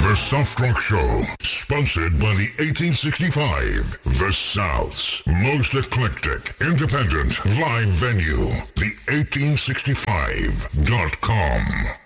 The Soft Rock Show, sponsored by the 1865, the South's most eclectic, independent live venue, the 1865.com.